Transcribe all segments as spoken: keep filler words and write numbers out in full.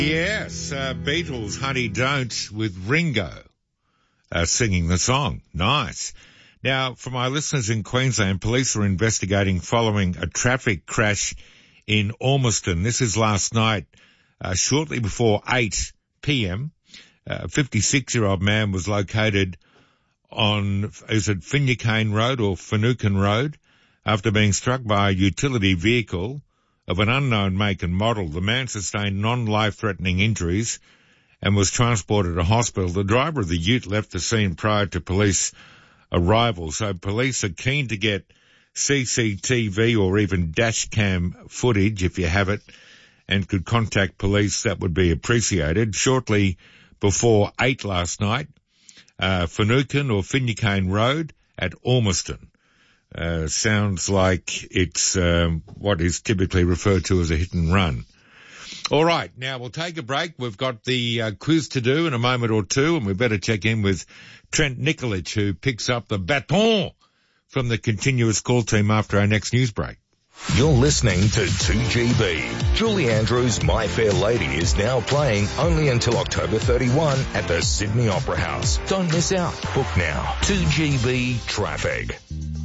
Yes, uh, Beatles, Honey Don't, with Ringo uh, singing the song. Nice. Now, for my listeners in Queensland, police are investigating following a traffic crash in Ormiston. This is last night, uh, shortly before eight p.m. A fifty-six-year-old man was located on, is it Finucane Road or Finucane Road, after being struck by a utility vehicle of an unknown make and model. The man sustained non-life-threatening injuries and was transported to hospital. The driver of the ute left the scene prior to police arrival, so police are keen to get C C T V or even dash cam footage, if you have it, and could contact police. That would be appreciated. Shortly before eight last night, uh, Finucane or Finucane Road at Ormiston. Uh, sounds like it's um, what is typically referred to as a hit and run. All right, now we'll take a break. We've got the uh, quiz to do in a moment or two, and we better check in with Trent Nikolic, who picks up the baton from the continuous call team after our next news break. You're listening to two G B. Julie Andrews' My Fair Lady is now playing only until October thirty-first at the Sydney Opera House. Don't miss out. Book now. two G B Traffic.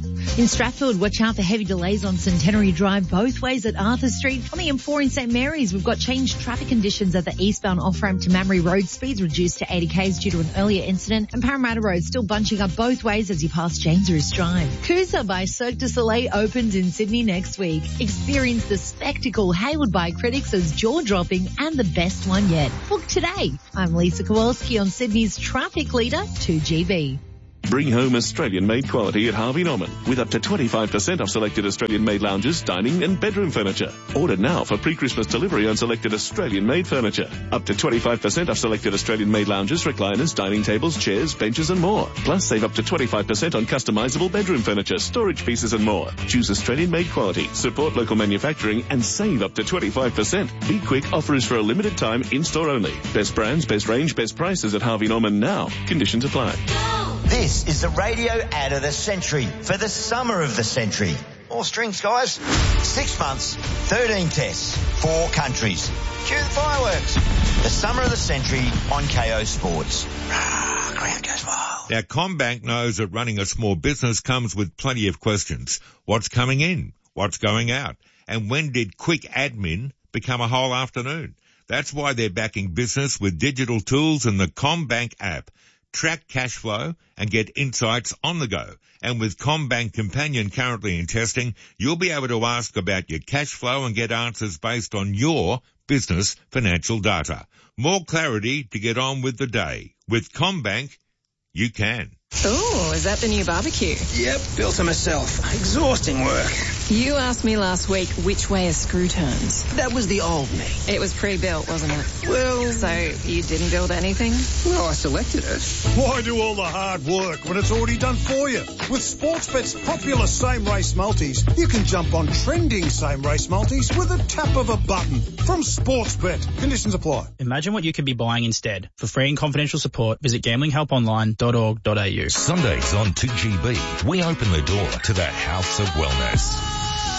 In Strathfield, watch out for heavy delays on Centenary Drive both ways at Arthur Street. On the M four in St Mary's, we've got changed traffic conditions at the eastbound off-ramp to Mamre Road. Speeds reduced to eighty k's due to an earlier incident. And Parramatta Road still bunching up both ways as you pass James Roos Drive. Coosa by Cirque du Soleil opens in Sydney next week. Experience the spectacle hailed by critics as jaw-dropping and the best one yet. Book today. I'm Lisa Kowalski on Sydney's traffic leader, two G B. Bring home Australian-made quality at Harvey Norman with up to twenty-five percent off selected Australian-made lounges, dining and bedroom furniture. Order now for pre-Christmas delivery on selected Australian-made furniture. Up to twenty-five percent off selected Australian-made lounges, recliners, dining tables, chairs, benches and more. Plus save up to twenty-five percent on customizable bedroom furniture, storage pieces and more. Choose Australian-made quality, support local manufacturing and save up to twenty-five percent. Be quick, offer is for a limited time, in-store only. Best brands, best range, best prices at Harvey Norman now. Conditions apply. This is the radio ad of the century for the summer of the century. More strings, guys. Six months, thirteen tests, four countries. Cue the fireworks. The summer of the century on K O Sports. Ah, ground goes wild. Now, CommBank knows that running a small business comes with plenty of questions. What's coming in? What's going out? And when did quick admin become a whole afternoon? That's why they're backing business with digital tools and the CommBank app. Track cash flow and get insights on the go. And with CommBank Companion currently in testing, you'll be able to ask about your cash flow and get answers based on your business financial data. More clarity to get on with the day. With CommBank, you can. Oh, is that the new barbecue? Yep, built it myself. Exhausting work. You asked me last week which way a screw turns. That was the old me. It was pre-built, wasn't it? Well... So you didn't build anything? Well, I selected it. Why do all the hard work when it's already done for you? With Sportsbet's popular same-race multis, you can jump on trending same-race multis with a tap of a button. From Sportsbet. Conditions apply. Imagine what you could be buying instead. For free and confidential support, visit gambling help online dot org dot a u. Sundays on two G B, we open the door to the House of Wellness.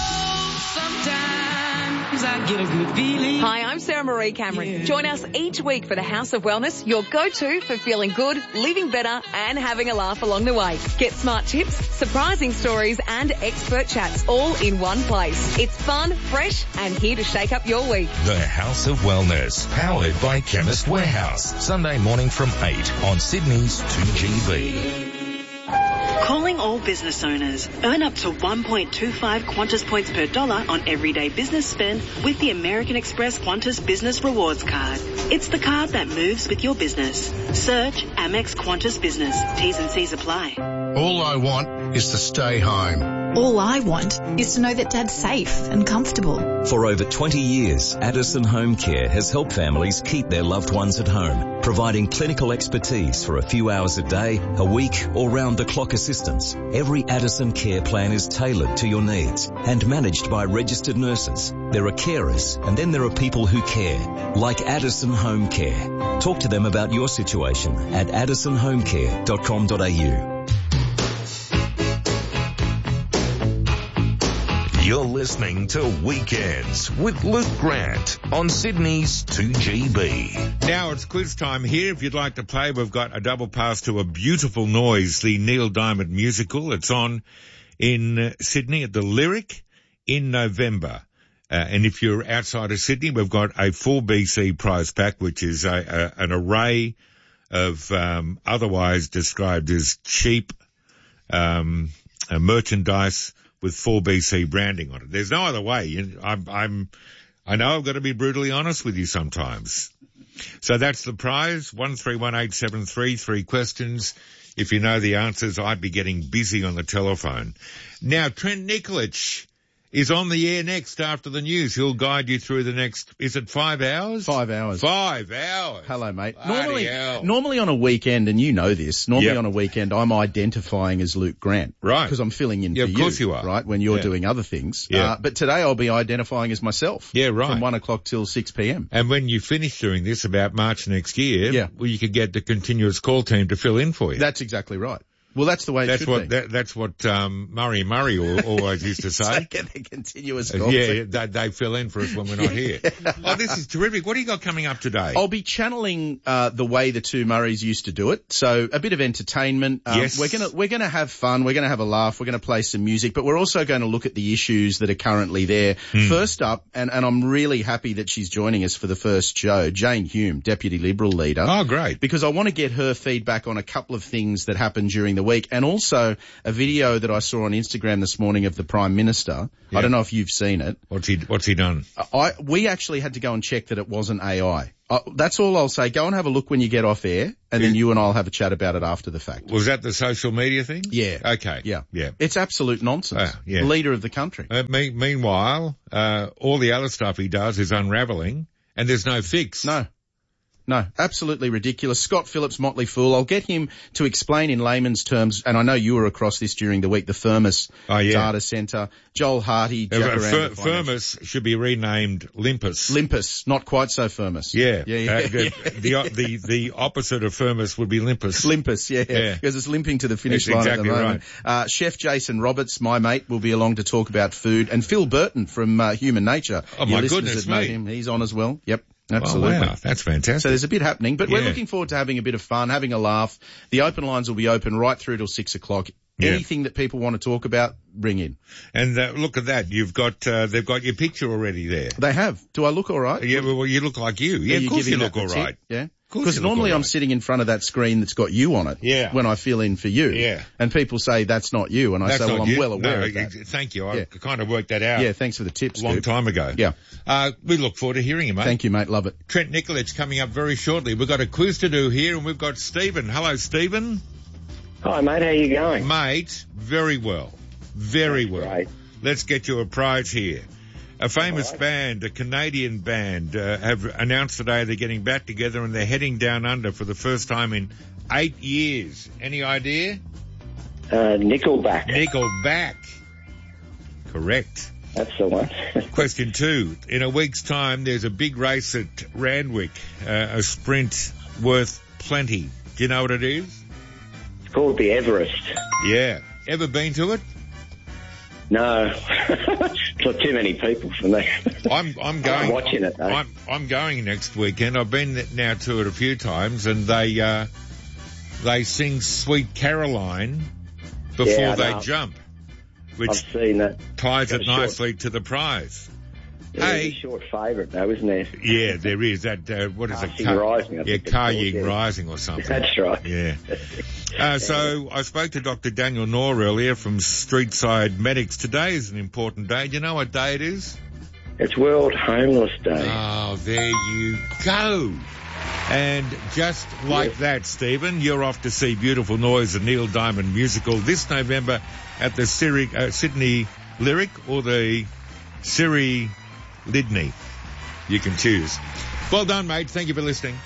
I get a good feeling. Hi, I'm Sarah Marie Cameron. Yeah. Join us each week for the House of Wellness, your go-to for feeling good, living better and having a laugh along the way. Get smart tips, surprising stories and expert chats all in one place. It's fun, fresh and here to shake up your week. The House of Wellness, powered by Chemist Warehouse. Sunday morning from eight on Sydney's two G B. Calling all business owners. Earn up to one point two five Qantas points per dollar on everyday business spend with the American Express Qantas Business Rewards Card. It's the card that moves with your business. Search Amex Qantas Business. T's and C's apply. All I want is to stay home. All I want is to know that Dad's safe and comfortable. For over twenty years, Addison Home Care has helped families keep their loved ones at home, providing clinical expertise for a few hours a day, a week, or round-the-clock assistance. Every Addison care plan is tailored to your needs and managed by registered nurses. There are carers, and then there are people who care, like Addison Home Care. Talk to them about your situation at addison home care dot com dot a u. You're listening to Weekends with Luke Grant on Sydney's two G B. Now it's quiz time here. If you'd like to play, we've got a double pass to A Beautiful Noise, the Neil Diamond musical. It's on in uh, Sydney at the Lyric in November. Uh, and if you're outside of Sydney, we've got a full B C prize pack, which is a, a, an array of um, otherwise described as cheap um, uh, merchandise with full B C branding on it. There's no other way. You- I'm, I'm, I know I've got to be brutally honest with you sometimes. So that's the prize, one three one eight seven three, three questions. If you know the answers, I'd be getting busy on the telephone. Now, Trent Nikolic is on the air next after the news. He'll guide you through the next, is it five hours? Five hours. Five hours. Hello, mate. Bloody Normally, hell. normally on a weekend, and you know this, normally Yep. on a weekend I'm identifying as Luke Grant. Right. Because I'm filling in Yeah, for of course you are. Right, when you're Yeah. doing other things. Yeah. Uh, but today I'll be identifying as myself. Yeah, right. From one o'clock till six p.m. And when you finish doing this about March next year, Yeah. well, you could get the continuous call team to fill in for you. That's exactly right. Well, that's the way it That's should what be. that, that's what um, Murray Murray al- always used to say. Get the continuous Uh, call. yeah, they, they fill in for us when we're not here. Oh, this is terrific. What do you got coming up today? I'll be channeling uh, the way the two Murrays used to do it. So a bit of entertainment. Um, Yes. We're gonna we're gonna have fun. We're gonna have a laugh. We're gonna play some music, but we're also going to look at the issues that are currently there. Hmm. First up, and, and I'm really happy that she's joining us for the first show, Jane Hume, Deputy Liberal Leader. Oh, great. Because I want to get her feedback on a couple of things that happened during the week, and also a video that I saw on Instagram this morning of the Prime Minister. Yeah. I don't know if you've seen it. What's he What's he done? I we actually had to go and check that it wasn't A I. Uh, that's all I'll say. Go and have a look when you get off air, and then you and I'll have a chat about it after the fact. Was that the social media thing? Yeah. Okay. Yeah. Yeah. It's absolute nonsense. Uh, yeah. Leader of the country. Uh, me- meanwhile, uh, all the other stuff he does is unravelling, and there's no fix. No. No, absolutely ridiculous. Scott Phillips, Motley Fool. I'll get him to explain in layman's terms, and I know you were across this during the week, the Firmus Oh, yeah. Data Centre. Joel Hardy, Uh, Jacaranda Fir- Finance. Firmus should be renamed Limpus. Limpus, not quite so Firmus. Yeah. Yeah, yeah, Uh, yeah. the, the, the opposite of Firmus would be Limpus. Limpus, yeah, Yeah. because it's limping to the finish That's line exactly at the moment. Uh, Chef Jason Roberts, my mate, will be along to talk about food, and Phil Burton from uh, Human Nature. Oh, Your my listeners goodness that know me. him, he's on as well. Yep. Absolutely. Oh, wow. That's fantastic. So there's a bit happening, but we're Yeah. looking forward to having a bit of fun, having a laugh. The open lines will be open right through till six o'clock. Yeah. Anything that people want to talk about, bring in. And uh, look at that. You've got, uh, they've got your picture already there. They have. Do I look all right? Yeah, well, you look like you. Yeah, Are of you course you giving look that all the right. tip? Yeah. course Because you look normally all I'm right. sitting in front of that screen that's got you on it. Yeah. When I fill in for you. Yeah. And people say that's not you, and I That's say, well, not I'm you. well aware no, of that. ex- Thank you. I Yeah. kind of worked that out. Yeah. Thanks for the tips. A long Scoop. time ago. Yeah. Uh, we look forward to hearing you, mate. Thank you, mate. Love it. Trent Nikolic coming up very shortly. We've got a quiz to do here, and we've got Stephen. Hello, Stephen. Hi, mate. How you going? Mate, very well. Very That's well. great. Let's get you a prize here. A famous band, a Canadian band, uh, have announced today they're getting back together and they're heading down under for the first time in eight years. Any idea? Uh, Nickelback. Nickelback. Correct. That's the one. Question two. In a week's time, there's a big race at Randwick, uh, a sprint worth plenty. Do you know what it is? It's called the Everest. Yeah. Ever been to it? No. It's not too many people for me. I'm I'm going. I'm watching it, though. I'm I'm going next weekend. I've been now to it a few times, and they uh, they sing "Sweet Caroline" before Yeah, I they know. jump, which I've seen that. ties Got it a short- nicely to the prize. Yeah, there's Hey. a short favourite, though, isn't there? Yeah, there is that. Uh, what is it? Casting Rising, I Yeah, think it's Car called, Ying yeah. Rising or something. That's right. Yeah. Uh, so I spoke to Doctor Daniel Knorr earlier from Streetside Medics. Today is an important day. Do you know what day it is? It's World Homeless Day. Oh, there you go. And just like Yes. that, Stephen, you're off to see Beautiful Noise, the Neil Diamond musical, this November at the Siri, uh, Sydney Lyric or the Siri Lydney. You can choose. Well done, mate. Thank you for listening.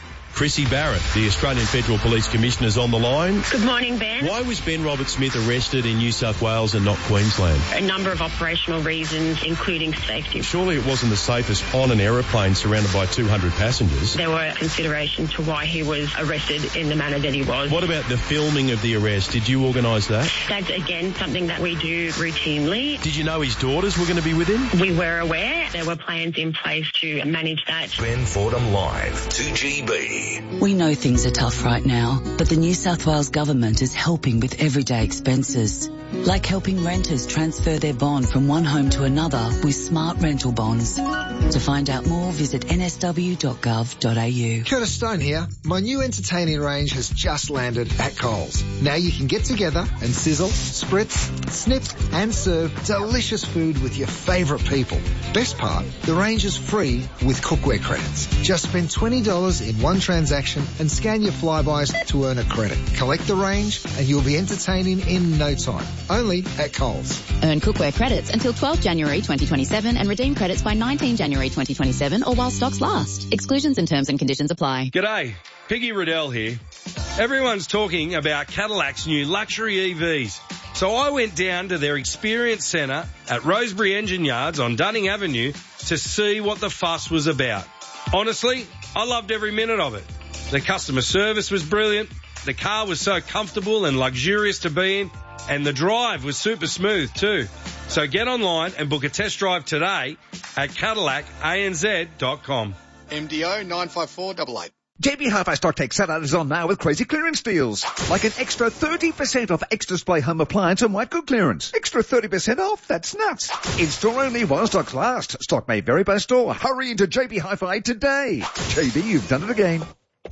Chrissy Barrett, the Australian Federal Police Commissioner, is on the line. Good morning, Ben. Why was Ben Roberts-Smith arrested in New South Wales and not Queensland? A number of operational reasons, including safety. Surely it wasn't the safest on an aeroplane surrounded by two hundred passengers. There were considerations to why he was arrested in the manner that he was. What about the filming of the arrest? Did you organise that? That's, again, something that we do routinely. Did you know his daughters were going to be with him? We were aware. There were plans in place to manage that. Ben Fordham Live, two G B. We know things are tough right now, but the New South Wales Government is helping with everyday expenses, like helping renters transfer their bond from one home to another with smart rental bonds. To find out more, visit n s w dot gov dot a u. Curtis Stone here. My new entertaining range has just landed at Coles. Now you can get together and sizzle, spritz, snip and serve delicious food with your favourite people. Best part, the range is free with cookware credits. Just spend twenty dollars in one transaction and scan your Flybys to earn a credit. Collect the range and you'll be entertaining in no time. Only at Coles. Earn cookware credits until twelfth January twenty twenty-seven and redeem credits by nineteenth January twenty twenty-seven or while stocks last. Exclusions and terms and conditions apply. G'day, Piggy Riddell here. Everyone's talking about Cadillac's new luxury E Vs. So I went down to their experience centre at Rosebery Engine Yards on Dunning Avenue to see what the fuss was about. Honestly, I loved every minute of it. The customer service was brilliant, the car was so comfortable and luxurious to be in, and the drive was super smooth too. So get online and book a test drive today at Cadillac A N Z dot com. M D O nine five four eight eight. J B Hi-Fi Stock Take Saturday is on now with crazy clearance deals. Like an extra thirty percent off X-Display home appliance and white good clearance. Extra thirty percent off? That's nuts. In store only while stocks last. Stock may vary by store. Hurry into J B Hi-Fi today. J B, you've done it again.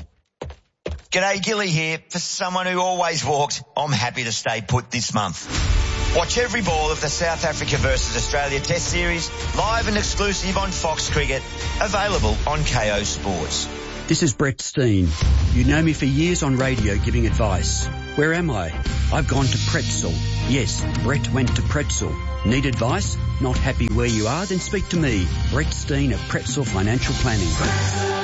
G'day, Gilly here. For someone who always walks, I'm happy to stay put this month. Watch every ball of the South Africa versus Australia Test Series live and exclusive on Fox Cricket, available on K O Sports. This is Brett Steen. You know me for years on radio giving advice. Where am I? I've gone to Pretzel. Yes, Brett went to Pretzel. Need advice? Not happy where you are? Then speak to me, Brett Steen of Pretzel Financial Planning.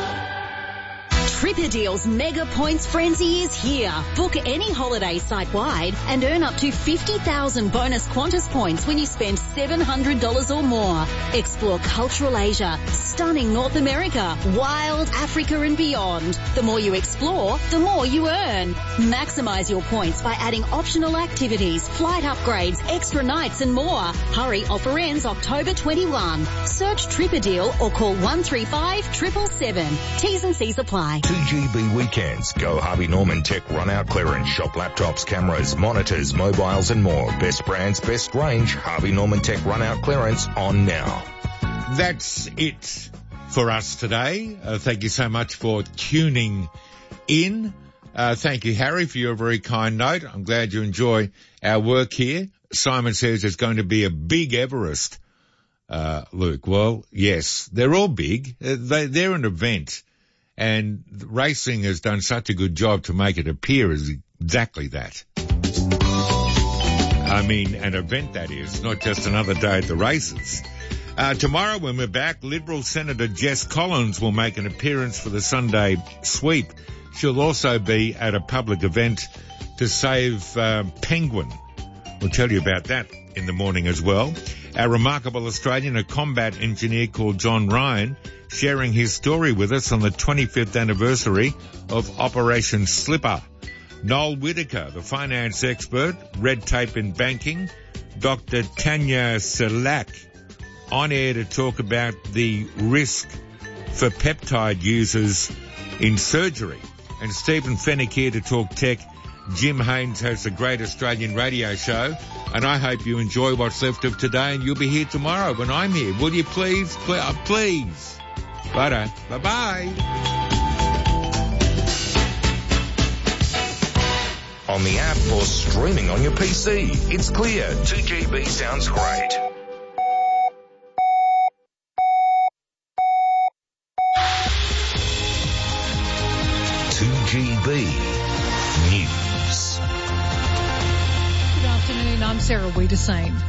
Tripadeal's Mega Points Frenzy is here. Book any holiday site-wide and earn up to fifty thousand bonus Qantas points when you spend seven hundred dollars or more. Explore cultural Asia, stunning North America, wild Africa and beyond. The more you explore, the more you earn. Maximise your points by adding optional activities, flight upgrades, extra nights and more. Hurry, offer ends October twenty-first. Search Tripadeal or call one three five, seven seven seven. T's and C's apply. two G B weekends. Go Harvey Norman Tech Run Out Clearance. Shop laptops, cameras, monitors, mobiles and more. Best brands, best range. Harvey Norman Tech Run Out Clearance on now. That's it for us today. Uh, thank you so much for tuning in. Uh, thank you, Harry, for your very kind note. I'm glad you enjoy our work here. Simon says there's going to be a big Everest, uh, Luke. Well, yes, they're all big. Uh, they, they're an event. And racing has done such a good job to make it appear as exactly that. I mean, an event that is, not just another day at the races. Uh, tomorrow when we're back, Liberal Senator Jess Collins will make an appearance for the Sunday sweep. She'll also be at a public event to save uh, Penguin. We'll tell you about that in the morning as well. Our remarkable Australian, a combat engineer called John Ryan, sharing his story with us on the twenty-fifth anniversary of Operation Slipper. Noel Whittaker, the finance expert, red tape in banking. Doctor Tanya Selak, on air to talk about the risk for peptide users in surgery. And Stephen Fennick here to talk tech. Jim Haynes has a great Australian radio show, and I hope you enjoy what's left of today, and you'll be here tomorrow when I'm here. Will you please? Please. Uh, please. Bye-bye. Bye-bye. On the app or streaming on your P C, it's clear. two G B sounds great. two G B News. Good afternoon, I'm Sarah Wiedersame.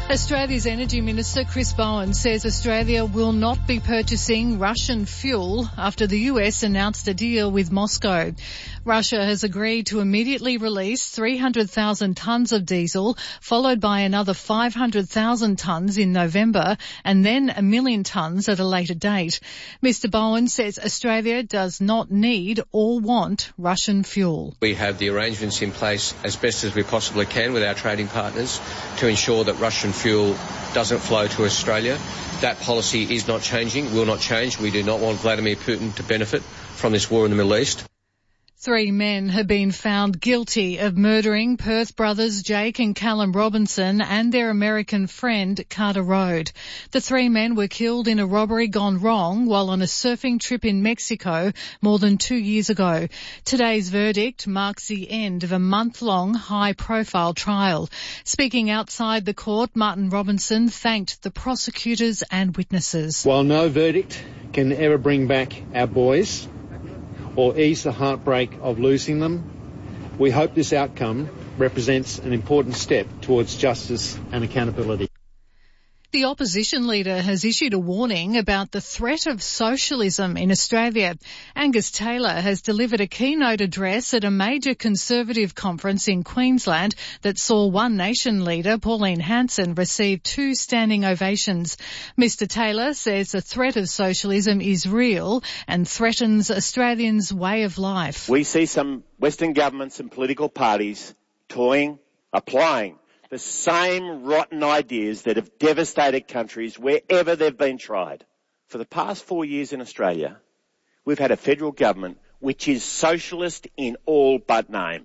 Australia's Energy Minister Chris Bowen says Australia will not be purchasing Russian fuel after the U S announced a deal with Moscow. Russia has agreed to immediately release three hundred thousand tonnes of diesel, followed by another five hundred thousand tonnes in November, and then a million tonnes at a later date. Mister Bowen says Australia does not need or want Russian fuel. We have the arrangements in place as best as we possibly can with our trading partners to ensure that Russian fuel doesn't flow to Australia. That policy is not changing, will not change. We do not want Vladimir Putin to benefit from this war in the Middle East. Three men have been found guilty of murdering Perth brothers Jake and Callum Robinson and their American friend Carter Road. The three men were killed in a robbery gone wrong while on a surfing trip in Mexico more than two years ago. Today's verdict marks the end of a month-long high-profile trial. Speaking outside the court, Martin Robinson thanked the prosecutors and witnesses. While no verdict can ever bring back our boys or ease the heartbreak of losing them, we hope this outcome represents an important step towards justice and accountability. The opposition leader has issued a warning about the threat of socialism in Australia. Angus Taylor has delivered a keynote address at a major Conservative conference in Queensland that saw One Nation leader Pauline Hanson receive two standing ovations. Mister Taylor says the threat of socialism is real and threatens Australians' way of life. We see some Western governments and political parties toying, applying the same rotten ideas that have devastated countries wherever they've been tried. For the past four years in Australia, we've had a federal government which is socialist in all but name.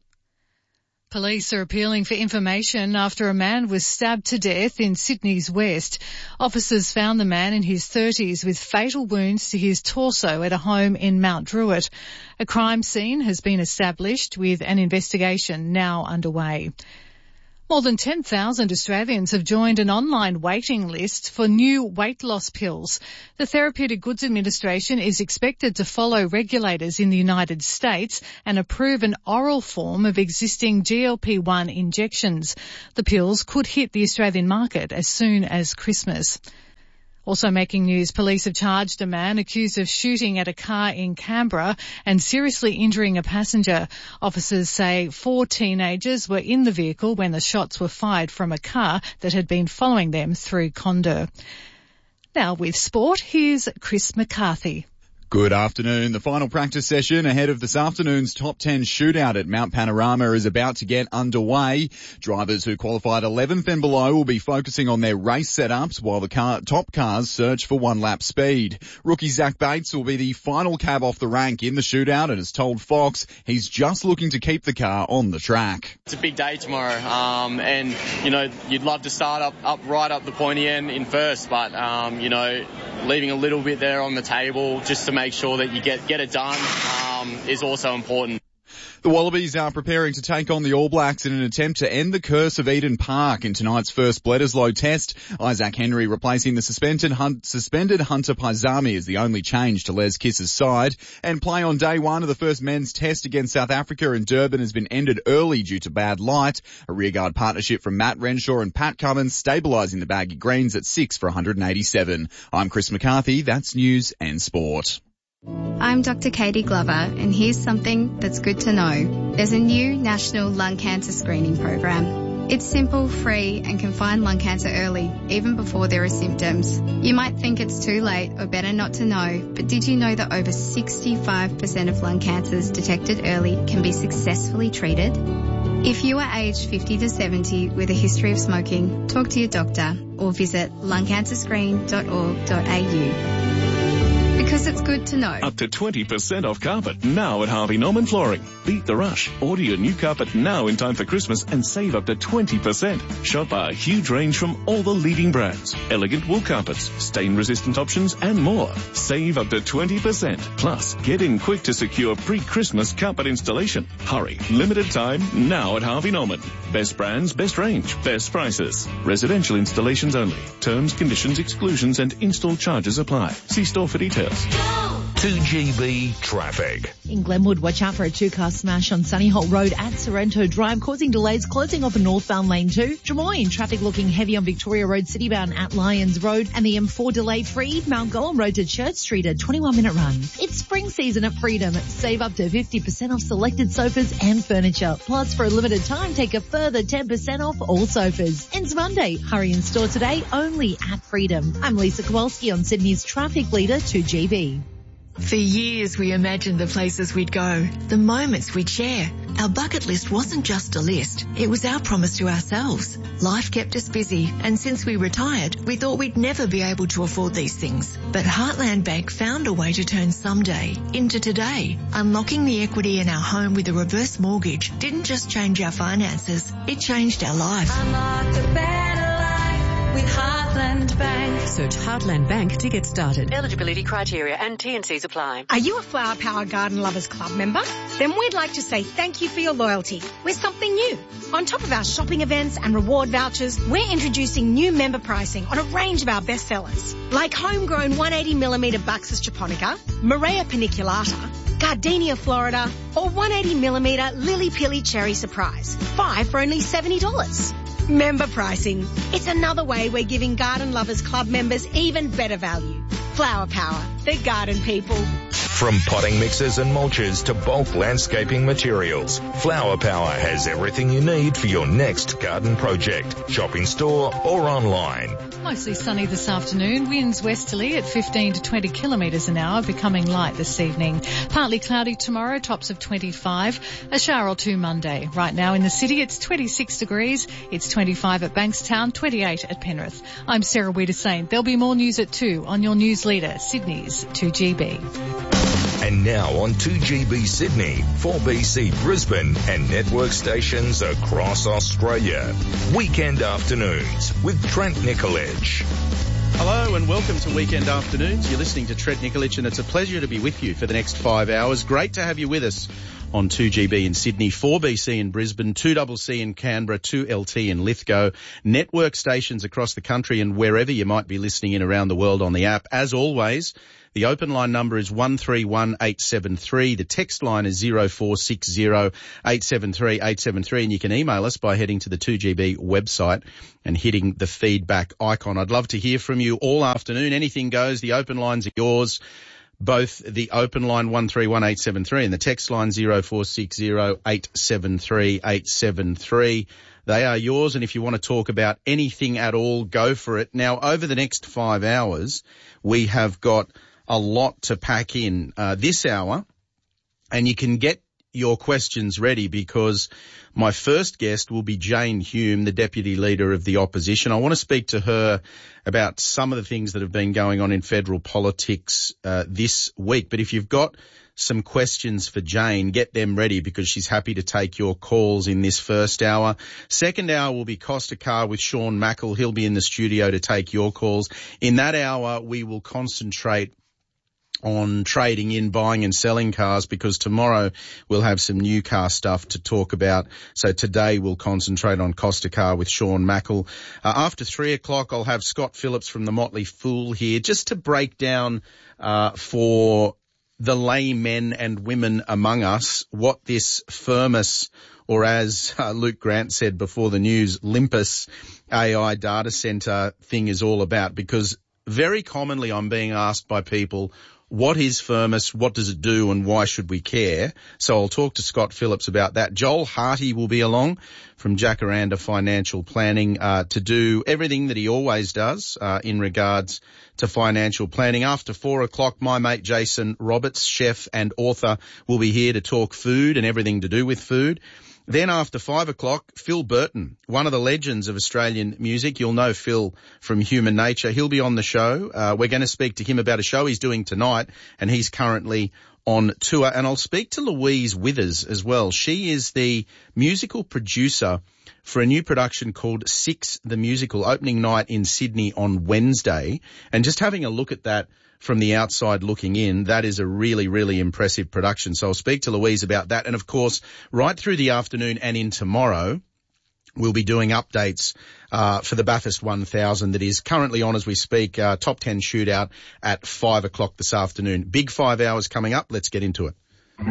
Police are appealing for information after a man was stabbed to death in Sydney's west. Officers found the man in his thirties with fatal wounds to his torso at a home in Mount Druitt. A crime scene has been established with an investigation now underway. More than ten thousand Australians have joined an online waiting list for new weight loss pills. The Therapeutic Goods Administration is expected to follow regulators in the United States and approve an oral form of existing G L P one injections. The pills could hit the Australian market as soon as Christmas. Also making news, police have charged a man accused of shooting at a car in Canberra and seriously injuring a passenger. Officers say four teenagers were in the vehicle when the shots were fired from a car that had been following them through Condor. Now with sport, here's Chris McCarthy. Good afternoon. The final practice session ahead of this afternoon's top ten shootout at Mount Panorama is about to get underway. Drivers who qualified eleventh and below will be focusing on their race setups while the car, top cars search for one lap speed. Rookie Zach Bates will be the final cab off the rank in the shootout and has told Fox he's just looking to keep the car on the track. It's a big day tomorrow, um, and, you know, you'd love to start up, up right up the pointy end in first, but, um, you know, leaving a little bit there on the table just to make sure that you get, get it done um, is also important. The Wallabies are preparing to take on the All Blacks in an attempt to end the curse of Eden Park in tonight's first Bledisloe test. Isaac Henry replacing the suspended, hun- suspended Hunter Paisami is the only change to Les Kiss's side. And play on day one of the first men's test against South Africa in Durban has been ended early due to bad light. A rearguard partnership from Matt Renshaw and Pat Cummins stabilising the Baggy Greens at six for one hundred eighty-seven. I'm Chris McCarthy. That's news and sport. I'm Doctor Katie Glover, and here's something that's good to know. There's a new national lung cancer screening program. It's simple, free, and can find lung cancer early, even before there are symptoms. You might think it's too late or better not to know, but did you know that over sixty-five percent of lung cancers detected early can be successfully treated? If you are aged fifty to seventy with a history of smoking, talk to your doctor or visit lung cancer screen dot org dot a u. Because it's good to know. Up to twenty percent off carpet now at Harvey Norman Flooring. Beat the rush. Order your new carpet now in time for Christmas and save up to twenty percent. Shop our huge range from all the leading brands. Elegant wool carpets, stain-resistant options and more. Save up to twenty percent. Plus, get in quick to secure pre-Christmas carpet installation. Hurry. Limited time now at Harvey Norman. Best brands, best range, best prices. Residential installations only. Terms, conditions, exclusions and install charges apply. See store for details. Go two G B traffic. In Glenwood, watch out for a two-car smash on Sunny Holt Road at Sorrento Drive, causing delays closing off a northbound lane too. Drummoyne, traffic looking heavy on Victoria Road citybound at Lyons Road, and the M four delayed free Mount Gowan Road to Church Street, a twenty-one minute run. It's spring season at Freedom. Save up to fifty percent off selected sofas and furniture. Plus, for a limited time, take a further ten percent off all sofas. Ends Monday. Hurry in store today only at Freedom. I'm Lisa Kowalski on Sydney's traffic leader two G B. For years we imagined the places we'd go, the moments we'd share. Our bucket list wasn't just a list, it was our promise to ourselves. Life kept us busy, and since we retired, we thought we'd never be able to afford these things. But Heartland Bank found a way to turn someday into today. Unlocking the equity in our home with a reverse mortgage didn't just change our finances, it changed our life. Unlock the better life with Heartland Bank. Search Heartland Bank to get started. Eligibility criteria and T and C's apply. Are you a Flower Power Garden Lovers Club member? Then we'd like to say thank you for your loyalty. We're something new. On top of our shopping events and reward vouchers, we're introducing new member pricing on a range of our best sellers, like homegrown one hundred eighty millimetre Buxus japonica, Morea paniculata, Gardenia Florida, or one hundred eighty millimetre Lily Pilly Cherry Surprise. Five for only seventy dollars. Member pricing. It's another way we're giving Garden Lovers Club members even better value. Flower Power, the garden people. From potting mixes and mulches to bulk landscaping materials, Flower Power has everything you need for your next garden project. Shop in store or online. Mostly sunny this afternoon. Winds westerly at fifteen to twenty kilometres an hour, becoming light this evening. Partly cloudy tomorrow, tops of twenty-five. A shower or two Monday. Right now in the city, it's twenty-six degrees. It's twenty-five at Bankstown, twenty-eight at Penrith. I'm Sarah Wiedersain. There'll be more news at two on your news leader, Sydney's two G B. And now on two G B Sydney, four B C Brisbane and network stations across Australia. Weekend afternoons with Trent Nicolich. Hello and welcome to Weekend Afternoons. You're listening to Trent Nicolich and it's a pleasure to be with you for the next five hours. Great to have you with us on two G B in Sydney, four B C in Brisbane, two C C in Canberra, two L T in Lithgow, network stations across the country and wherever you might be listening in around the world on the app. As always, the open line number is one three one eight seven three. The text line is zero four six zero eight seven three eight seven three. And you can email us by heading to the two G B website and hitting the feedback icon. I'd love to hear from you all afternoon. Anything goes. The open lines are yours. Both the open line one three one eight seven three and the text line zero four six zero eight seven three eight seven three. They are yours, and if you want to talk about anything at all, go for it. Now, over the next five hours, we have got a lot to pack in uh, this hour, and you can get your questions ready because my first guest will be Jane Hume, the Deputy Leader of the Opposition. I want to speak to her about some of the things that have been going on in federal politics uh, this week. But if you've got some questions for Jane, get them ready because she's happy to take your calls in this first hour. Second hour will be Costa Car with Sean Mackle. He'll be in the studio to take your calls. In that hour, we will concentrate on trading in, buying and selling cars because tomorrow we'll have some new car stuff to talk about. So today we'll concentrate on Costa Car with Sean Mackle. Uh, after three o'clock, I'll have Scott Phillips from the Motley Fool here just to break down uh, for the laymen and women among us what this Firmus, or as uh, Luke Grant said before the news, Limpus A I data center thing is all about, because very commonly I'm being asked by people, what is Firmus, what does it do, and why should we care? So I'll talk to Scott Phillips about that. Joel Harty will be along from Jacaranda Financial Planning uh, to do everything that he always does uh, in regards to financial planning. After four o'clock, my mate Jason Roberts, chef and author, will be here to talk food and everything to do with food. Then after five o'clock, Phil Burton, one of the legends of Australian music. You'll know Phil from Human Nature. He'll be on the show. Uh, we're going to speak to him about a show he's doing tonight, and he's currently on tour. And I'll speak to Louise Withers as well. She is the musical producer for a new production called Six the Musical, opening night in Sydney on Wednesday. And just having a look at that from the outside looking in, that is a really, really impressive production. So I'll speak to Louise about that. And of course, right through the afternoon and in tomorrow, We'll be doing updates uh for the Bathurst one thousand that is currently on as we speak, uh, top ten shootout at five o'clock this afternoon. Big five hours coming up. Let's get into it.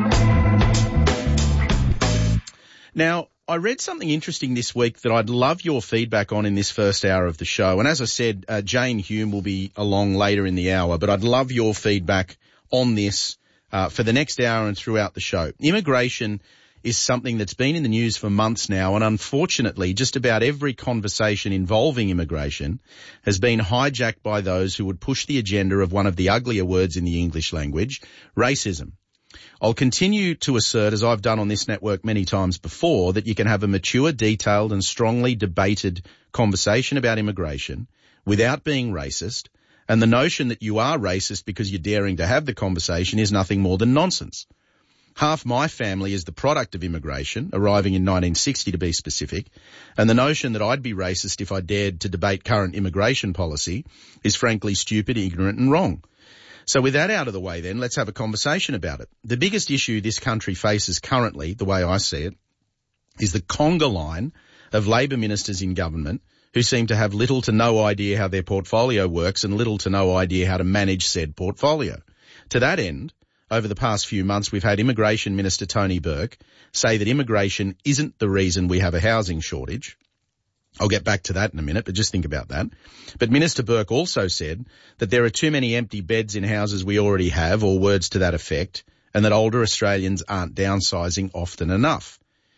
Now, I read something interesting this week that I'd love your feedback on in this first hour of the show. And as I said, uh, Jane Hume will be along later in the hour, but I'd love your feedback on this uh, for the next hour and throughout the show. Immigration is something that's been in the news for months now, and unfortunately just about every conversation involving immigration has been hijacked by those who would push the agenda of one of the uglier words in the English language, racism. I'll continue to assert, as I've done on this network many times before, that you can have a mature, detailed and strongly debated conversation about immigration without being racist, and the notion that you are racist because you're daring to have the conversation is nothing more than nonsense. Half my family is the product of immigration, arriving in nineteen sixty to be specific, and the notion that I'd be racist if I dared to debate current immigration policy is frankly stupid, ignorant and wrong. So with that out of the way then, let's have a conversation about it. The biggest issue this country faces currently, the way I see it, is the conga line of Labor ministers in government who seem to have little to no idea how their portfolio works and little to no idea how to manage said portfolio. To that end, over the past few months, we've had Immigration Minister Tony Burke say that immigration isn't the reason we have a housing shortage. I'll get back to that in a minute, but just think about that. But Minister Burke also said that there are too many empty beds in houses we already have, or words to that effect, and that older Australians aren't downsizing often enough.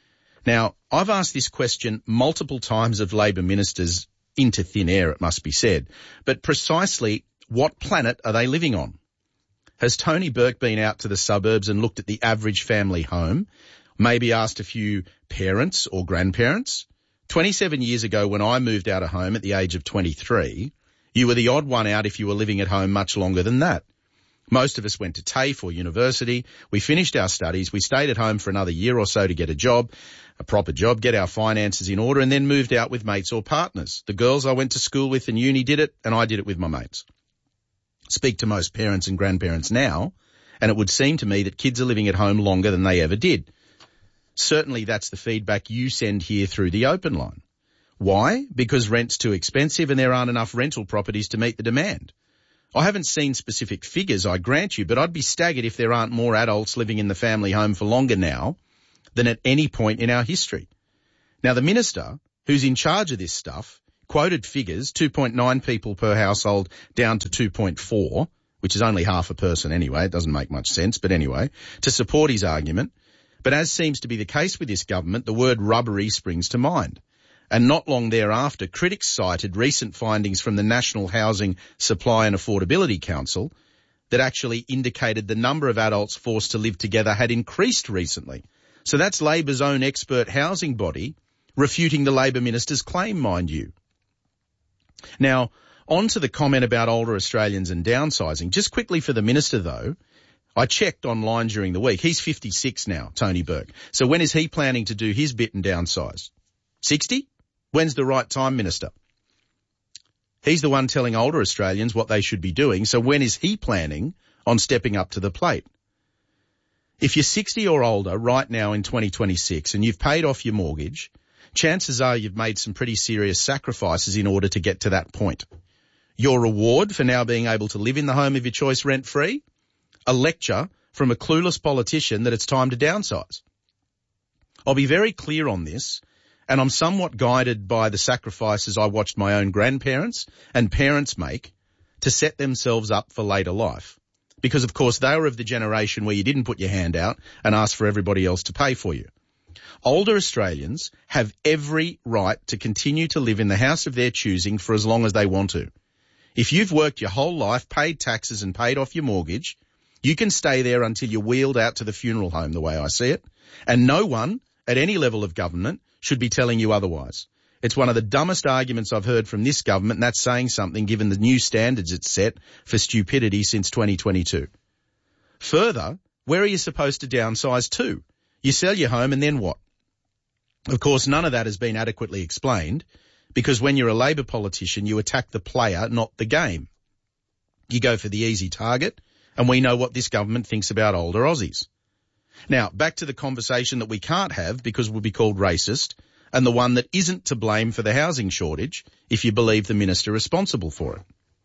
Now, I've asked this question multiple times of Labor ministers into thin air, it must be said, but precisely what planet are they living on? Has Tony Burke been out to the suburbs and looked at the average family home, maybe asked a few parents or grandparents? twenty-seven years ago, when I moved out of home at the age of twenty-three, you were the odd one out if you were living at home much longer than that. Most of us went to TAFE or university, we finished our studies, we stayed at home for another year or so to get a job, a proper job, get our finances in order, and then moved out with mates or partners. The girls I went to school with in uni did it, and I did it with my mates. Speak to most parents and grandparents now, and it would seem to me that kids are living at home longer than they ever did. Certainly that's the feedback you send here through the open line. Why? Because rent's too expensive and there aren't enough rental properties to meet the demand. I haven't seen specific figures, I grant you, but I'd be staggered if there aren't more adults living in the family home for longer now than at any point in our history. Now, the minister, who's in charge of this stuff, quoted figures, two point nine people per household down to two point four, which is only half a person anyway, it doesn't make much sense, but anyway, to support his argument. But as seems to be the case with this government, the word rubbery springs to mind. And not long thereafter, critics cited recent findings from the National Housing Supply and Affordability Council that actually indicated the number of adults forced to live together had increased recently. So that's Labor's own expert housing body refuting the Labor minister's claim, mind you. Now, on to the comment about older Australians and downsizing. Just quickly for the minister, though, I checked online during the week. He's fifty-six now, Tony Burke. So when is he planning to do his bit and downsize? sixty? When's the right time, Minister? He's the one telling older Australians what they should be doing, so when is he planning on stepping up to the plate? If you're sixty or older right now in twenty twenty-six and you've paid off your mortgage, chances are you've made some pretty serious sacrifices in order to get to that point. Your reward for now being able to live in the home of your choice rent-free? A lecture from a clueless politician that it's time to downsize. I'll be very clear on this, and I'm somewhat guided by the sacrifices I watched my own grandparents and parents make to set themselves up for later life. Because, of course, they were of the generation where you didn't put your hand out and ask for everybody else to pay for you. Older Australians have every right to continue to live in the house of their choosing for as long as they want to. If you've worked your whole life, paid taxes and paid off your mortgage, you can stay there until you're wheeled out to the funeral home, the way I see it. And no one at any level of government should be telling you otherwise. It's one of the dumbest arguments I've heard from this government, and that's saying something given the new standards it's set for stupidity since twenty twenty-two. Further, where are you supposed to downsize to? You sell your home and then what? Of course, none of that has been adequately explained because when you're a Labor politician, you attack the player, not the game. You go for the easy target, and we know what this government thinks about older Aussies. Now, back to the conversation that we can't have because we'll be called racist and the one that isn't to blame for the housing shortage if you believe the minister responsible for it.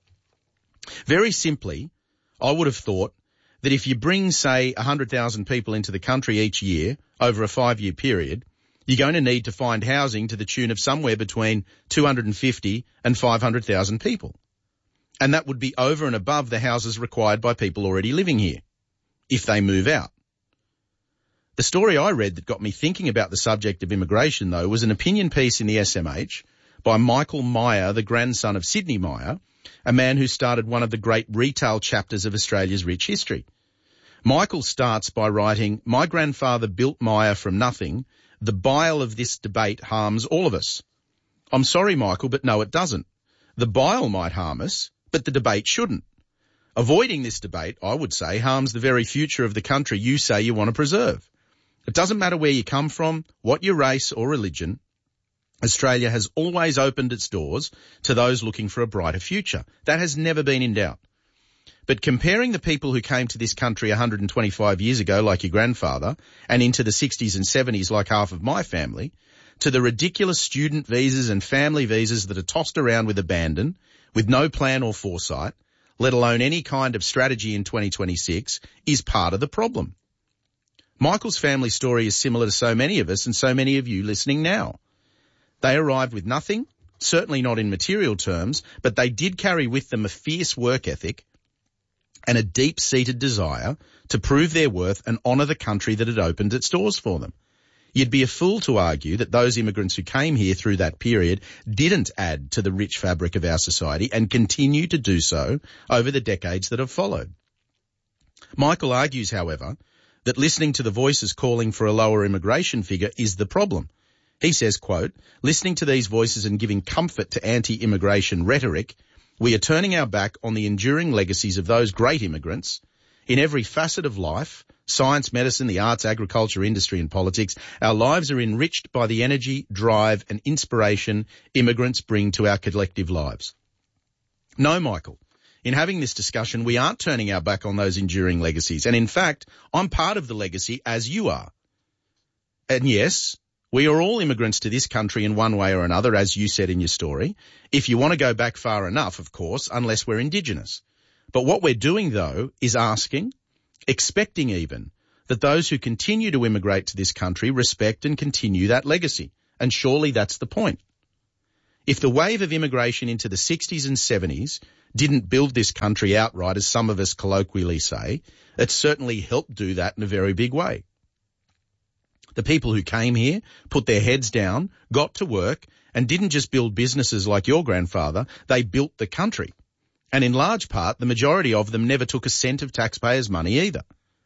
Very simply, I would have thought that if you bring, say, one hundred thousand people into the country each year over a five-year period, you're going to need to find housing to the tune of somewhere between two hundred fifty and five hundred thousand people. And that would be over and above the houses required by people already living here, if they move out. The story I read that got me thinking about the subject of immigration, though, was an opinion piece in the S M H by Michael Meyer, the grandson of Sidney Meyer, a man who started one of the great retail chapters of Australia's rich history. Michael starts by writing, "My grandfather built Meyer from nothing. The bile of this debate harms all of us." I'm sorry, Michael, but no, it doesn't. The bile might harm us, but the debate shouldn't. Avoiding this debate, I would say, harms the very future of the country you say you want to preserve. It doesn't matter where you come from, what your race or religion. Australia has always opened its doors to those looking for a brighter future. That has never been in doubt. But comparing the people who came to this country one hundred twenty-five years ago, like your grandfather, and into the sixties and seventies, like half of my family, to the ridiculous student visas and family visas that are tossed around with abandon, with no plan or foresight, let alone any kind of strategy in twenty twenty-six, is part of the problem. Michael's family story is similar to so many of us and so many of you listening now. They arrived with nothing, certainly not in material terms, but they did carry with them a fierce work ethic and a deep-seated desire to prove their worth and honour the country that had opened its doors for them. You'd be a fool to argue that those immigrants who came here through that period didn't add to the rich fabric of our society and continue to do so over the decades that have followed. Michael argues, however, that listening to the voices calling for a lower immigration figure is the problem. He says, quote, "Listening to these voices and giving comfort to anti-immigration rhetoric, we are turning our back on the enduring legacies of those great immigrants. In every facet of life, science, medicine, the arts, agriculture, industry and politics, our lives are enriched by the energy, drive and inspiration immigrants bring to our collective lives." No, Michael, in having this discussion, we aren't turning our back on those enduring legacies. And in fact, I'm part of the legacy as you are. And yes, we are all immigrants to this country in one way or another, as you said in your story, if you want to go back far enough, of course, unless we're Indigenous. But what we're doing, though, is asking, expecting even, that those who continue to immigrate to this country respect and continue that legacy. And surely that's the point. If the wave of immigration into the sixties and seventies didn't build this country outright, as some of us colloquially say, it certainly helped do that in a very big way. The people who came here put their heads down, got to work, and didn't just build businesses like your grandfather, they built the country. And in large part, the majority of them never took a cent of taxpayers' money either.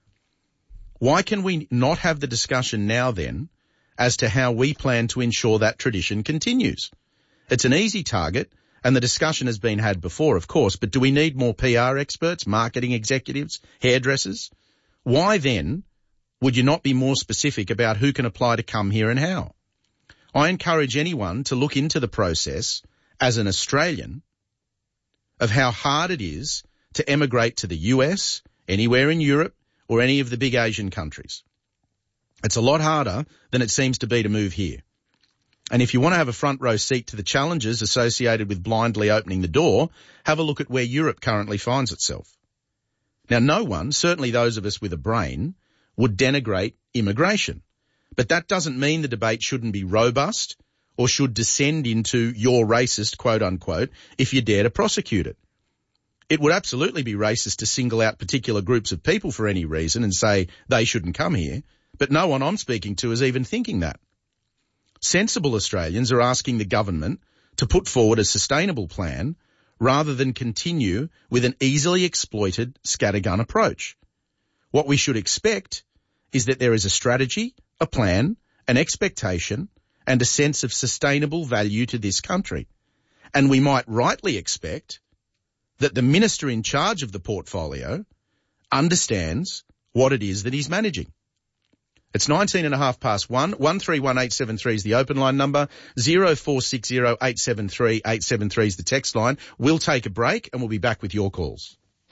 Why can we not have the discussion now then as to how we plan to ensure that tradition continues? It's an easy target, and the discussion has been had before, of course, but do we need more P R experts, marketing executives, hairdressers? Why then would you not be more specific about who can apply to come here and how? I encourage anyone to look into the process as an Australian of how hard it is to emigrate to the U S, anywhere in Europe, or any of the big Asian countries. It's a lot harder than it seems to be to move here. And if you want to have a front row seat to the challenges associated with blindly opening the door, have a look at where Europe currently finds itself. Now, no one, certainly those of us with a brain, would denigrate immigration. But that doesn't mean the debate shouldn't be robust or should descend into "you're racist," quote unquote, if you dare to prosecute it. It would absolutely be racist to single out particular groups of people for any reason and say they shouldn't come here, but no one I'm speaking to is even thinking that. Sensible Australians are asking the government to put forward a sustainable plan rather than continue with an easily exploited scattergun approach. What we should expect is that there is a strategy, a plan, an expectation, and a sense of sustainable value to this country. And we might rightly expect that the minister in charge of the portfolio understands what it is that he's managing. It's nineteen and a half past one. one three one eight seven three is the open line number. zero four six zero eight seven three eight seven three is the text line. We'll take a break and we'll be back with your calls.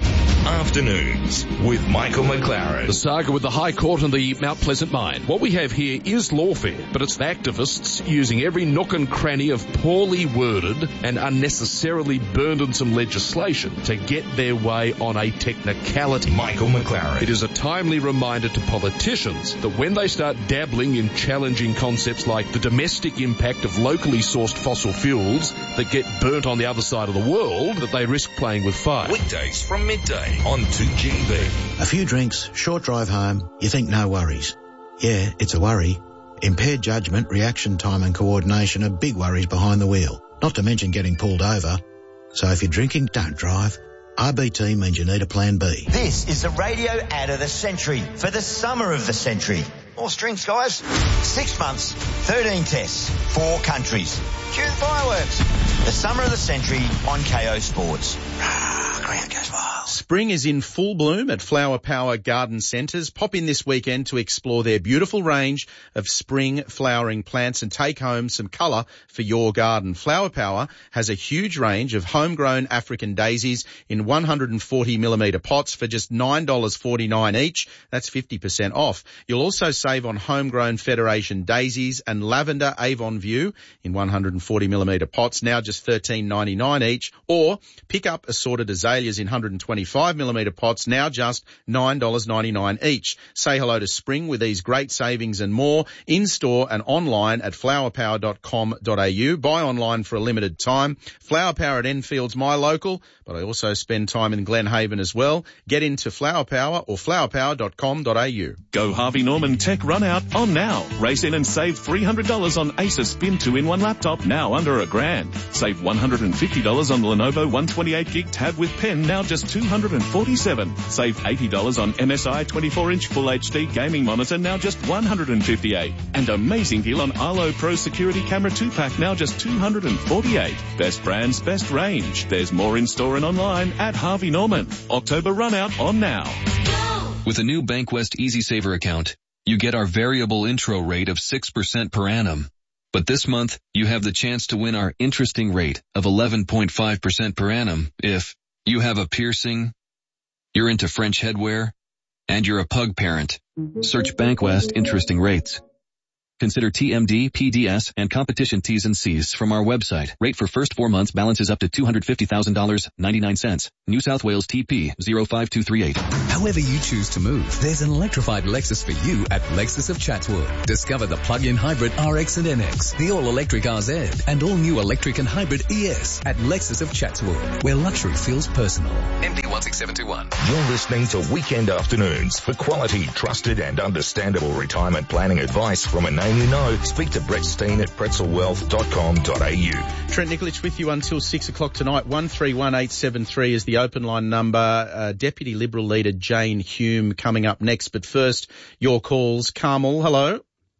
Afternoons with Michael McLaren. The saga with the High Court and the Mount Pleasant mine. What we have here is lawfare, but it's the activists using every nook and cranny of poorly worded and unnecessarily burdensome legislation to get their way on a technicality. Michael McLaren. It is a timely reminder to politicians that when they start dabbling in challenging concepts like the domestic impact of locally sourced fossil fuels that get burnt on the other side of the world, that they risk playing with fire. Weekdays from midday on two G B. A few drinks, short drive home, you think no worries. Yeah, it's a worry. Impaired judgment, reaction time and coordination are big worries behind the wheel, not to mention getting pulled over. So if you're drinking, don't drive. R B T means you need a plan B. This is the radio ad of the century for the summer of the century. More strings, guys. Six months, thirteen tests, four countries. Cue the fireworks. The summer of the century on K O Sports. Ground goes wild. Spring is in full bloom at Flower Power Garden Centres. Pop in this weekend to explore their beautiful range of spring flowering plants and take home some colour for your garden. Flower Power has a huge range of homegrown African daisies in one hundred forty millimetre pots for just nine dollars forty-nine each. That's fifty percent off. You'll also save on homegrown Federation daisies and lavender Avon View in one hundred forty millimetre pots, now just thirteen ninety-nine each. Or pick up assorted azaleas in one hundred twenty-five millimetre pots, now just nine dollars ninety-nine each. Say hello to spring with these great savings and more in-store and online at flower power dot com dot a u. Buy online for a limited time. Flower Power at Enfield's my local, but I also spend time in Glenhaven as well. Get into Flower Power or flower power dot com dot a u. Go Harvey Norman Tech Run Out on now. Race in and save three hundred dollars on Acer Spin two in one laptop, now under a grand. Save one hundred fifty dollars on Lenovo one twenty-eight gig tab with pen, now just two hundred forty-seven dollars. Save eighty dollars on M S I twenty-four inch Full H D gaming monitor, now just one hundred fifty-eight dollars. And amazing deal on Arlo Pro Security Camera two pack, now just two hundred forty-eight dollars. Best brands, best range. There's more in store and online at Harvey Norman. October Run Out on now. With a new Bankwest Easy Saver account, you get our variable intro rate of six percent per annum. But this month, you have the chance to win our interesting rate of eleven point five percent per annum if you have a piercing, you're into French headwear, and you're a pug parent. Search Bankwest Interesting Rates. Consider T M D, P D S, and competition T's and C's from our website. Rate for first four months balances up to two hundred fifty thousand dollars and ninety-nine cents. New South Wales T P zero five two three eight. However you choose to move, there's an electrified Lexus for you at Lexus of Chatswood. Discover the plug-in hybrid R X and N X, the all-electric R Z, and all-new electric and hybrid E S at Lexus of Chatswood, where luxury feels personal. M D one six seven two one. You're listening to Weekend Afternoons. For quality, trusted and understandable retirement planning advice from a name you know, speak to Brett Steen at pretzel wealth dot com dot a u. Trent Nikolic with you until six o'clock tonight. one three one eight seven three is the open line number. Uh, Deputy Liberal leader Jane Hume coming up next. But first, your calls. Carmel, hello.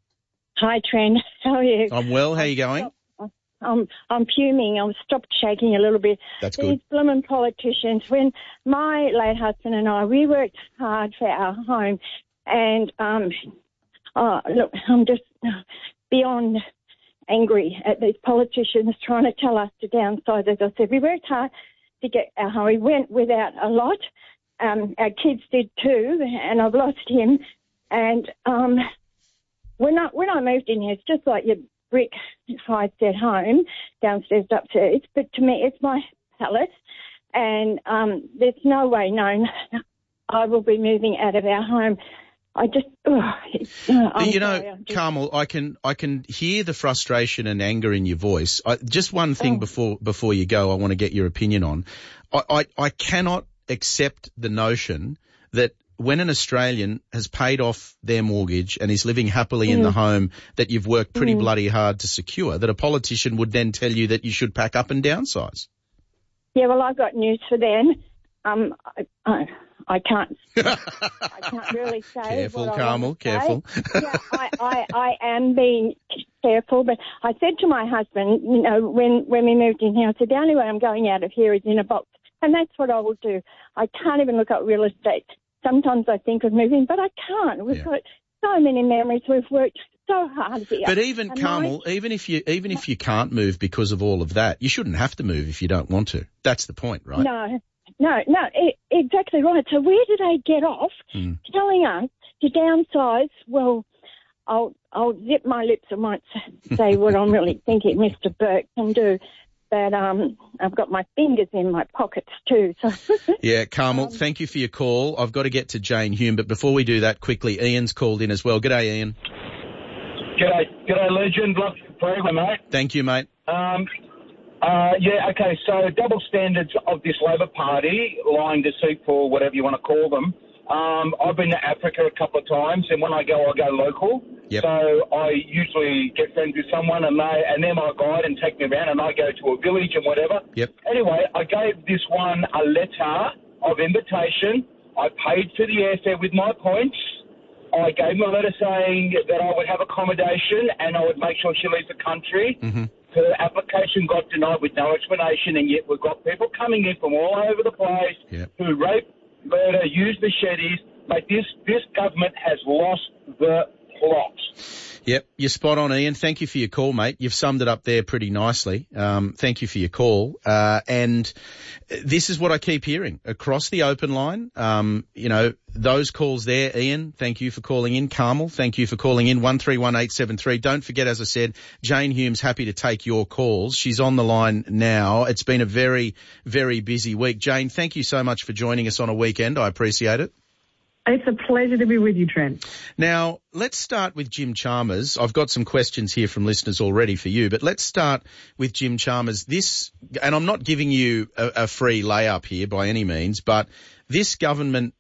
Hi, Trent. How are you? I'm well. How are you going? I'm, I'm fuming. I've stopped shaking a little bit. That's These good. blooming politicians. When my late husband and I, we worked hard for our home, and um, oh, look, I'm just beyond angry at these politicians trying to tell us to downsize. As I said, we worked hard to get our home. We went without a lot. Um, our kids did too, and I've lost him. And um, when I when I moved in here, it's just like your brick hides at home, downstairs, upstairs. But to me, it's my palace, and um, there's no way known I will be moving out of our home. I just, oh, it's, uh, I'm you know, sorry, just... Carmel, I can I can hear the frustration and anger in your voice. I, just one thing oh. before before you go, I want to get your opinion on. I, I, I cannot accept the notion that when an Australian has paid off their mortgage and is living happily mm. in the home that you've worked pretty mm. bloody hard to secure, that a politician would then tell you that you should pack up and downsize. Yeah, well, I've got news for them. Um, I, I, I can't. I can't really say. Careful, what Carmel. I Careful. yeah, I, I, I am being careful, but I said to my husband, you know, when when we moved in here, I said the only way I'm going out of here is in a box, and that's what I will do. I can't even look at real estate. Sometimes I think of moving, but I can't. We've yeah. got so many memories. We've worked so hard here. But even and Carmel, my... even if you even if you can't move because of all of that, you shouldn't have to move if you don't want to. That's the point, right? No. no, no, e- exactly right. So where do they get off Mm. telling us to downsize? Well, I'll I'll zip my lips. I might s- say what I'm really thinking Mister Burke can do. But um, I've got my fingers in my pockets too. So Yeah, Carmel, thank you for your call. I've got to get to Jane Hume, but before we do that, quickly, Ian's called in as well. G'day, Ian. G'day, g'day, legend. Love the program, mate. Thank you, mate. Um, uh, yeah, okay, so double standards of this Labor Party, lying, deceitful, whatever you want to call them. Um, I've been to Africa a couple of times, and when I go, I go local. Yep. So I usually get friends with someone, and they and they're my guide and take me around, and I go to a village and whatever. Yep. Anyway, I gave this one a letter of invitation. I paid for the airfare with my points. I gave them a letter saying that I would have accommodation and I would make sure she leaves the country. Mm-hmm. Her application got denied with no explanation, and yet we've got people coming in from all over the place Yep. who rape, murder, use machetes. Like this, this government has lost the plot. Yep, you're spot on, Ian. Thank you for your call, mate. You've summed it up there pretty nicely. Um, thank you for your call. Uh, and this is what I keep hearing across the open line. Um, you know, those calls there, Ian, thank you for calling in. Carmel, thank you for calling in. one three one eight seven three. Don't forget, as I said, Jane Hume's happy to take your calls. She's on the line now. It's been a very, very busy week. Jane, thank you so much for joining us on a weekend. I appreciate it. It's a pleasure to be with you, Trent. Now, let's start with Jim Chalmers. I've got some questions here from listeners already for you, but let's start with Jim Chalmers. This, and I'm not giving you a, a free layup here by any means, but this government,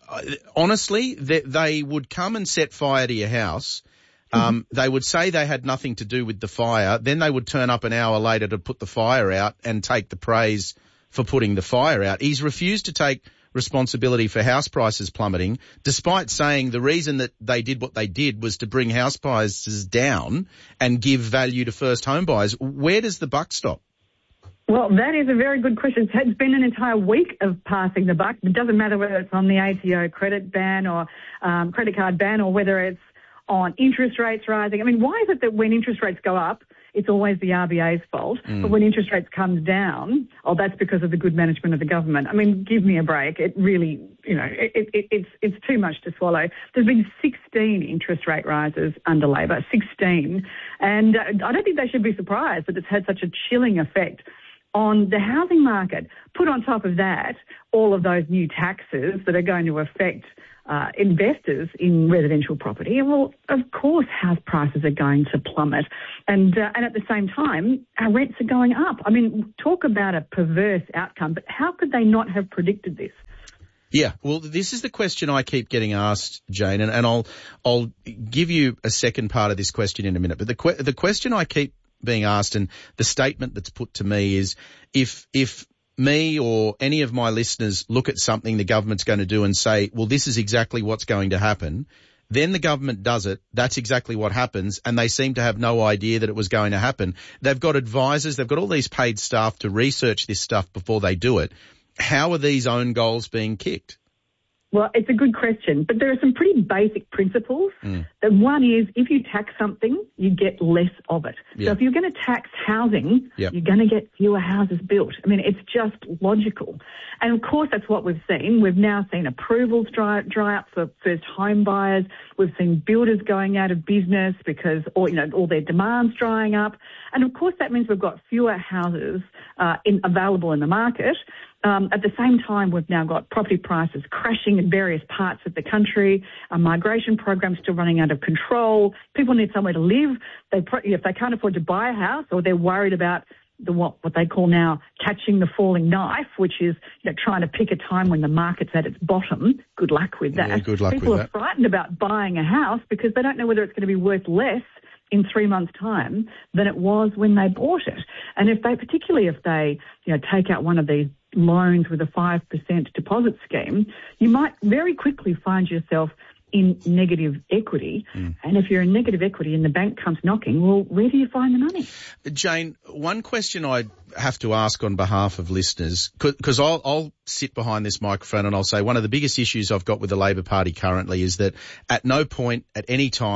honestly, they, they would come and set fire to your house. Um, mm-hmm. They would say they had nothing to do with the fire. Then they would turn up an hour later to put the fire out and take the praise for putting the fire out. He's refused to take responsibility for house prices plummeting, despite saying the reason that they did what they did was to bring house prices down and give value to first home buyers. Where does the buck stop? Well, that is a very good question. It's been an entire week of passing the buck. It doesn't matter whether it's on the A T O credit ban or um, credit card ban or whether it's on interest rates rising. I mean, why is it that when interest rates go up, it's always the R B A's fault, mm. but when interest rates come down, oh, that's because of the good management of the government. I mean, give me a break. It really, you know, it, it, it's it's too much to swallow. There's been sixteen interest rate rises under Labor, sixteen, and uh, I don't think they should be surprised that it's had such a chilling effect on the housing market. Put on top of that all of those new taxes that are going to affect Uh, investors in residential property, and well, of course, house prices are going to plummet, and uh, and at the same time, our rents are going up. I mean, talk about a perverse outcome. But how could they not have predicted this? Yeah, well, this is the question I keep getting asked, Jane, and, and I'll I'll give you a second part of this question in a minute. But the que- the question I keep being asked, and the statement that's put to me is, if if me or any of my listeners look at something the government's going to do and say, well, this is exactly what's going to happen, then the government does it, that's exactly what happens, and they seem to have no idea that it was going to happen. They've got advisors, they've got all these paid staff to research this stuff before they do it. How are these own goals being kicked? Well, it's a good question, but there are some pretty basic principles. Mm. The one is, if you tax something, you get less of it. Yeah. So if you're going to tax housing, yep. you're going to get fewer houses built. I mean, it's just logical. And of course, that's what we've seen. We've now seen approvals dry, dry up for first home buyers. We've seen builders going out of business because all, you know, all their demand's drying up. And of course, that means we've got fewer houses uh, in, available in the market. Um, at the same time, we've now got property prices crashing in various parts of the country, a migration program still running out of control. People need somewhere to live. They, if they can't afford to buy a house, or they're worried about the what, what they call now catching the falling knife, which is, you know, trying to pick a time when the market's at its bottom. Good luck with that. Yeah, good luck People with are that. frightened about buying a house because they don't know whether it's going to be worth less in three months' time than it was when they bought it. And if they, particularly if they, you know, take out one of these loans with a five percent deposit scheme, you might very quickly find yourself in negative equity. Mm. And if you're in negative equity and the bank comes knocking, well, where do you find the money? Jane, one question I have to ask on behalf of listeners, because I'll, I'll sit behind this microphone and I'll say one of the biggest issues I've got with the Labor Party currently is that at no point at any time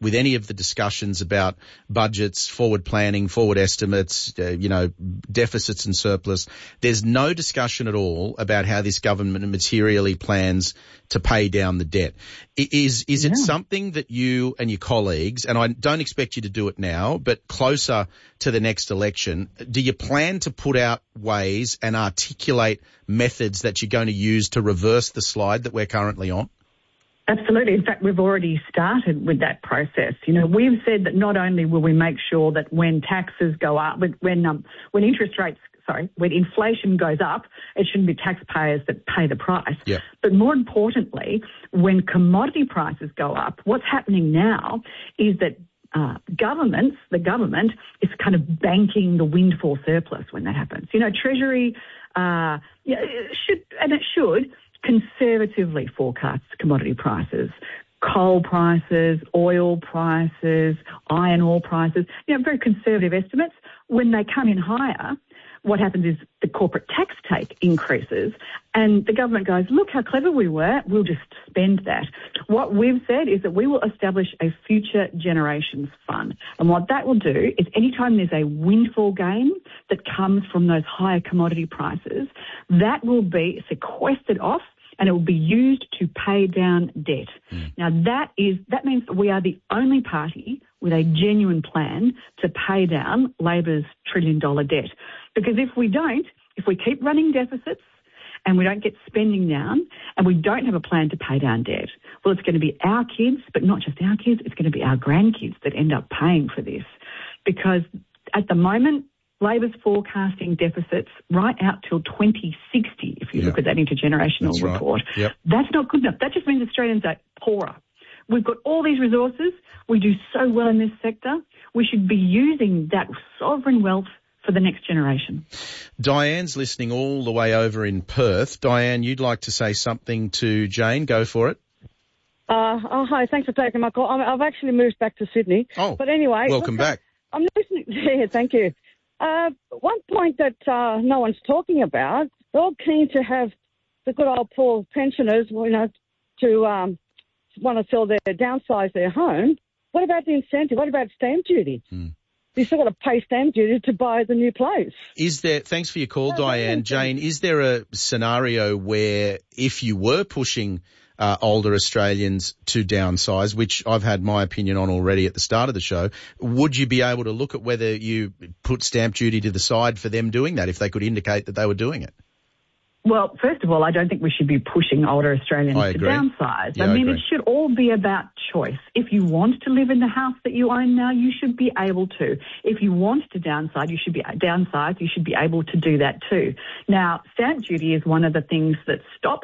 with any of the discussions about budgets, forward planning, forward estimates, uh, you know, deficits and surplus. There's no discussion at all about how this government materially plans to pay down the debt. Is is yeah. it something that you and your colleagues, and I don't expect you to do it now, but closer to the next election, do you plan to put out ways and articulate methods that you're going to use to reverse the slide that we're currently on? Absolutely. In fact, we've already started with that process. You know, we've said that not only will we make sure that when taxes go up, when um, when interest rates, sorry, when inflation goes up, it shouldn't be taxpayers that pay the price. Yeah. But more importantly, when commodity prices go up, what's happening now is that uh, governments, the government, is kind of banking the windfall surplus when that happens. You know, Treasury uh, yeah, it should, and it should, conservatively forecasts commodity prices, coal prices, oil prices, iron ore prices, you know, very conservative estimates. When they come in higher, what happens is the corporate tax take increases and the government goes, look how clever we were, we'll just spend that. What we've said is that we will establish a future generations fund. And what that will do is anytime there's a windfall gain that comes from those higher commodity prices, that will be sequestered off and it will be used to pay down debt. Mm. Now that is, that means that we are the only party with a genuine plan to pay down Labor's trillion dollar debt. Because if we don't, if we keep running deficits and we don't get spending down and we don't have a plan to pay down debt, well, it's going to be our kids, but not just our kids, it's going to be our grandkids that end up paying for this. Because at the moment, Labor's forecasting deficits right out till twenty sixty, if you yeah. look at that intergenerational That's report. Right. Yep. That's not good enough. That just means Australians are poorer. We've got all these resources. We do so well in this sector. We should be using that sovereign wealth for the next generation. Diane's listening all the way over in Perth. Diane, you'd like to say something to Jane. Go for it. Uh, oh, hi. Thanks for taking my call. I I've actually moved back to Sydney. Oh, but anyway. Welcome look, back. I'm listening. Yeah, thank you. Uh, one point that uh, no one's talking about, they're all keen to have the good old poor pensioners, you know, to um, want to sell their, downsize their home. What about the incentive? What about stamp duty? Hmm. You still got to pay stamp duty to buy the new place. Is there, thanks for your call, no, Diane. Jane, is there a scenario where if you were pushing uh, older Australians to downsize, which I've had my opinion on already at the start of the show, would you be able to look at whether you put stamp duty to the side for them doing that if they could indicate that they were doing it? Well, first of all, I don't think we should be pushing older Australians I to agree. downsize. Yeah, I mean, I it agree. should all be about choice. If you want to live in the house that you own now, you should be able to. If you want to downsize, you should be downsize. You should be able to do that too. Now, stamp duty is one of the things that stops